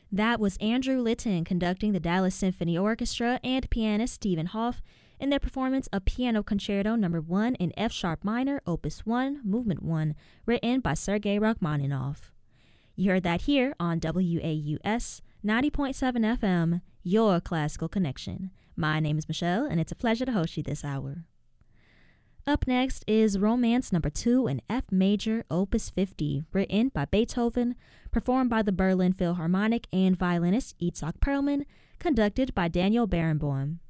That was Andrew Litton conducting the Dallas Symphony Orchestra and pianist Stephen Hoff in their performance of Piano Concerto No. 1 in F sharp minor, Opus 1, Movement 1, written by Sergei Rachmaninoff. You heard that here on WAUS 90.7 FM, your classical connection. My name is Michelle, and it's a pleasure to host you this hour. Up next is Romance No. 2 in F major, Opus 50, written by Beethoven, performed by the Berlin Philharmonic and violinist Itzhak Perlman, conducted by Daniel Barenboim.